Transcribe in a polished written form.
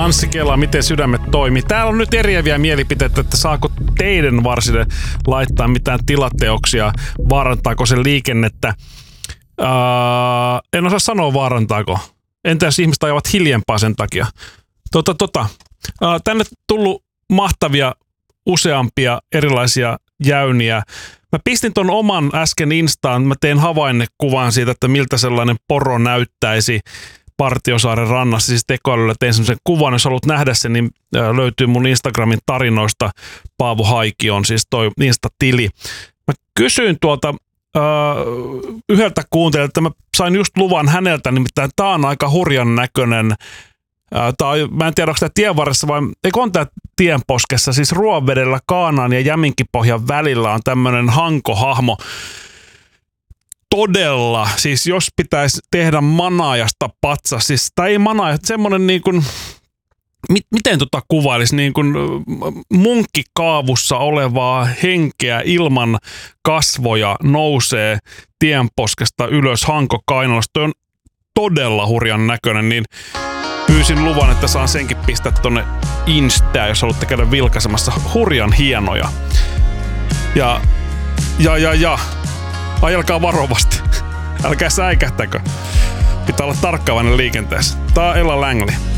Anssi Kela, miten sydämet toimii. Täällä on nyt eriäviä mielipiteitä, että saako teidän varsille laittaa mitään tilateoksia, vaarantaako se liikennettä. En osaa sanoa vaarantaako. Entä jos ihmiset ajavat hiljempaa sen takia? Tänne tullut mahtavia useampia erilaisia jäyniä. Mä pistin ton oman äsken Instaan, mä tein havainnekuvan siitä, että miltä sellainen poro näyttäisi Partiosaaren rannassa. Siis tekoälyllä tein semmoisen kuvan, jos haluat nähdä sen, niin löytyy mun Instagramin tarinoista. Paavo Haiki on siis toi Insta-tili. Mä kysyin yhdeltä kuuntelijalta, että mä sain just luvan häneltä, nimittäin tää on aika hurjan näköinen. Mä en tiedä, onko tämä tienvarressa vai eikö on tämä tienposkessa, siis Ruovedellä Kaanaan ja Jäminkipohjan välillä on tämmöinen hankohahmo. Todella, siis jos pitäisi tehdä manaajasta patsas, siis tai ei manaajasta, semmoinen niin kuin, miten kuvailisi, niin kuin munkkikaavussa olevaa henkeä ilman kasvoja nousee tienposkesta ylös Hanko-Kainalasta. Toi on todella hurjan näköinen, niin pyysin luvan, että saan senkin pistää tonne Instaan, jos haluatte käydä vilkaisemassa. Hurjan hienoja. Ja. Ajelkaa varovasti. Älkää säikähtäkö. Pitää olla tarkkaavainen liikenteessä. Tää on Ella Langley.